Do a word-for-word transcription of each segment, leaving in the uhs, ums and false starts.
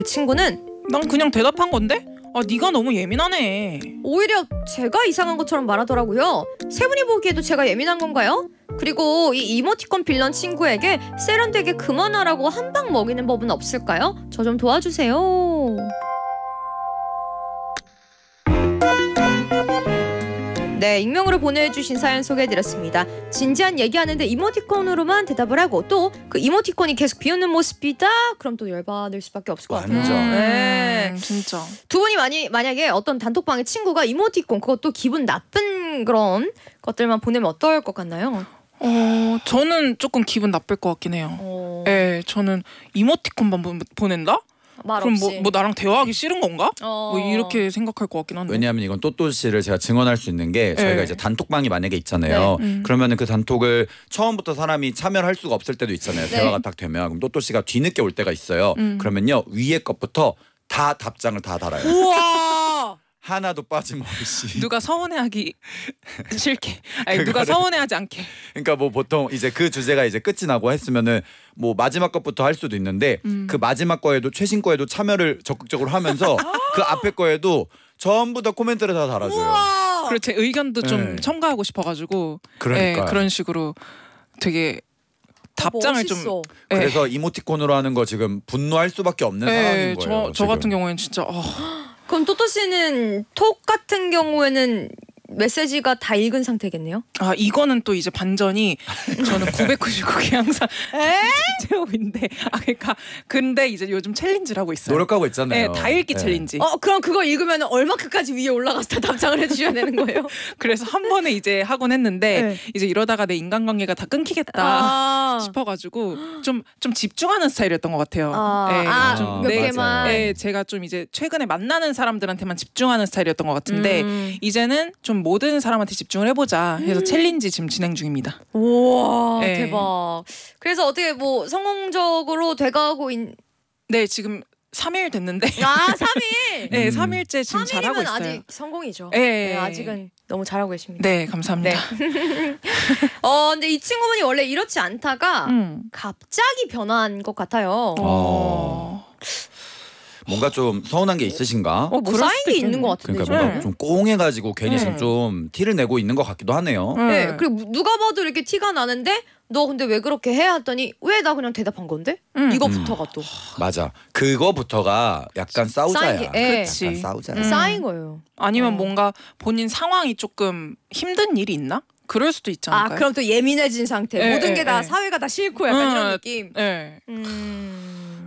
친구는 난 그냥 대답한 건데? 아 네가 너무 예민하네. 오히려 제가 이상한 것처럼 말하더라고요. 세 분이 보기에도 제가 예민한 건가요? 그리고 이 이모티콘 빌런 친구에게 세련되게 그만하라고 한 방 먹이는 법은 없을까요? 저 좀 도와주세요. 네, 익명으로 보내주신 사연 소개해드렸습니다. 진지한 얘기하는데 이모티콘으로만 대답을 하고 또 그 이모티콘이 계속 비웃는 모습이다? 그럼 또 열받을 수밖에 없을 것 같아요. 완전. 네. 음, 진짜. 두 분이 많이, 만약에 어떤 단톡방의 친구가 이모티콘 그것도 기분 나쁜 그런 것들만 보내면 어떨 것 같나요? 어 저는 조금 기분 나쁠 것 같긴 해요. 어... 네, 저는 이모티콘만 보, 보낸다? 말 그럼 없이. 뭐, 뭐 나랑 대화하기 싫은 건가? 어... 뭐 이렇게 생각할 것 같긴 한데. 왜냐하면 이건 또또 씨를 제가 증언할 수 있는 게 저희가 네. 이제 단톡방이 만약에 있잖아요. 네. 음. 그러면은 그 단톡을 처음부터 사람이 참여를 할 수가 없을 때도 있잖아요. 네. 대화가 딱 되면 그럼 또또 씨가 뒤늦게 올 때가 있어요. 음. 그러면요 위에 것부터 다 답장을 다 달아요. 우와. 하나도 빠짐없이. 누가 서운해하기 싫게. 아니 그거를- 누가 서운해하지 않게. 그러니까 뭐 보통 이제 그 주제가 이제 끝이 나고 했으면은 뭐 마지막 것부터 할 수도 있는데 음. 그 마지막 거에도 최신 거에도 참여를 적극적으로 하면서 그 앞에 거에도 전부 다 코멘트를 다 달아줘요. 우와. 그리고 제 의견도 좀 네. 첨가하고 싶어가지고. 그러니까요. 네, 그런 식으로 되게 답장을 좀. 멋있어. 네. 그래서 이모티콘으로 하는 거 지금 분노할 수밖에 없는 네, 상황인 저, 거예요. 저 지금. 같은 경우에는 진짜 어, 그럼 또또 씨는 톡 같은 경우에는 메시지가 다 읽은 상태겠네요? 아 이거는 또 이제 반전이 저는 구백구십구 개 항상 제목인데 아 그러니까 근데 이제 요즘 챌린지를 하고 있어요. 노력하고 있잖아요. 네, 다 읽기 네. 챌린지. 어 그럼 그거 읽으면 얼마큼까지 위에 올라가서 다 답장을 해주셔야 되는 거예요? 그래서 한 번에 이제 하곤 했는데 네. 이제 이러다가 내 인간관계가 다 끊기겠다 아, 싶어가지고 좀 좀 집중하는 스타일이었던 것 같아요. 아, 네, 아, 좀 몇 내- 개만. 네, 제가 좀 이제 최근에 만나는 사람들한테만 집중하는 스타일이었던 것 같은데 음. 이제는 좀 모든 사람한테 집중을 해보자 해서 챌린지 지금 진행 중입니다. 우와 네. 대박. 그래서 어떻게 뭐 성공적으로 돼가고 있... 네 지금 삼 일 됐는데 아 삼 일. 네 음. 삼 일째 지금 잘하고 삼 일이면 있어요. 아직 성공이죠. 네. 네, 아직은 너무 잘하고 계십니다. 네 감사합니다. 어 근데 이 친구분이 원래 이렇지 않다가 음. 갑자기 변한 것 같아요. 어. 뭔가 좀 서운한 게 있으신가? 어, 뭐 그럴 쌓인 수도 게 있는 있겠네. 것 같은데. 그러니까 좀. 뭔가 네. 좀 꽁해가지고 괜히 지금 네. 좀 티를 내고 있는 것 같기도 하네요. 네. 네. 그리고 누가 봐도 이렇게 티가 나는데 너 근데 왜 그렇게 해? 했더니 왜 나 그냥 대답한 건데? 음. 이거부터가 또 맞아. 그거부터가 약간 싸우자야. 쌓인 게- 예. 그치. 약간 싸우자야. 음. 쌓인 거예요. 아니면 어. 뭔가 본인 상황이 조금 힘든 일이 있나? 그럴 수도 있지 아 않을까요? 그럼 또 예민해진 상태. 네, 모든 네, 게 다 네. 사회가 다 싫고 약간 음, 이런 느낌. 네. 음.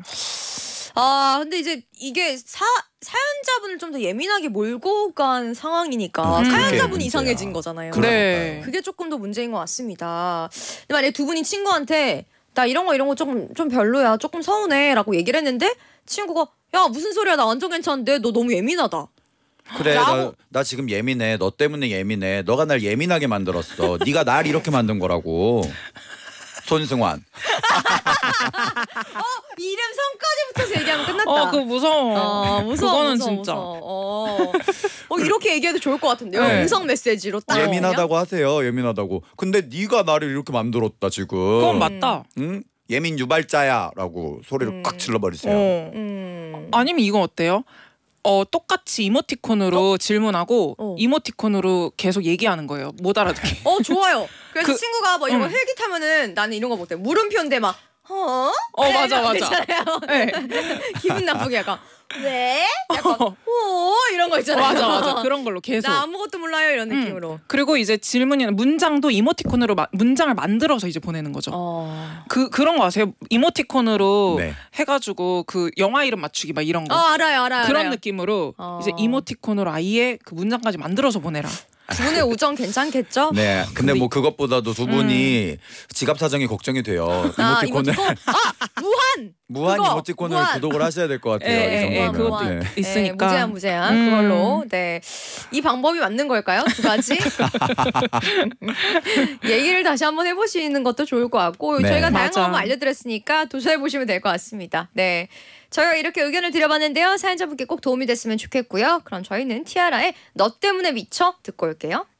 아 근데 이제 이게 사 사연자분을 좀 더 예민하게 몰고 간 상황이니까 음, 사연자분이 그게 문제야. 이상해진 거잖아요. 그러니까요. 네. 그게 조금 더 문제인 것 같습니다. 근데 만약에 두 분이 친구한테 나 이런 거 이런 거 조금 좀 별로야, 조금 서운해라고 얘기를 했는데 친구가 야 무슨 소리야 나 완전 괜찮은데 너 너무 예민하다. 그래 나, 라고- 나 지금 예민해. 너 때문에 예민해. 너가 날 예민하게 만들었어. 네가 날 이렇게 만든 거라고. 손승환. 이름 성까지 붙여서 얘기하면 끝났다. 어, 그거 무서워. 어, 무서워, 그거는 무서워, 진짜. 무서워. 어. 어, 이렇게 얘기해도 좋을 것 같은데요. 네. 음성 메시지로 딱. 예민하다고 하세요. 예민하다고. 근데 네가 나를 이렇게 만들었다 지금. 그건 맞다. 응? 예민 유발자야라고 소리를 음. 꽉 질러버리세요. 어. 음. 아니면 이건 어때요? 어 똑같이 이모티콘으로 질문하고 어. 이모티콘으로 계속 얘기하는 거예요. 못 알아듣게. 어 좋아요. 그래서 그- 친구가 뭐 이런 거 응. 흘깃하면은 나는 이런 거 못해. 물음표인데 막 어? 어 맞아 이런 거 맞아. 있잖아요. 네. 기분 나쁘게 약간 왜? 약간 오 이런 거 있잖아요. 맞아 맞아. 그런 걸로 계속. 나 아무것도 몰라요 이런 음. 느낌으로. 그리고 이제 질문이나 문장도 이모티콘으로 마, 문장을 만들어서 이제 보내는 거죠. 어. 그 그런 거 아세요? 이모티콘으로 네. 해가지고 그 영화 이름 맞추기 막 이런 거. 어 알아요 알아요. 그런 알아요. 느낌으로 어. 이제 이모티콘으로 아예 그 문장까지 만들어서 보내라. 두 분의 우정 괜찮겠죠? 네, 근데, 근데 뭐 그것보다도 두 분이 지갑 사정이 걱정이 돼요. 아 이모티콘을 이모티콘. 아 무한. 무한 그거, 이모티콘을 무한. 구독을 하셔야 될 것 같아요. 예, 이 예, 예, 정도면. 그것도 네. 있으니까. 네, 무제한 무제한 음. 그걸로. 네. 이 방법이 맞는 걸까요? 두 가지. 얘기를 다시 한번 해보시는 것도 좋을 것 같고 네. 저희가 다양한 맞아. 방법 알려드렸으니까 도전해 보시면 될 것 같습니다. 네. 저희가 이렇게 의견을 드려봤는데요. 사연자분께 꼭 도움이 됐으면 좋겠고요. 그럼 저희는 티아라의 너 때문에 미쳐 듣고 올게요.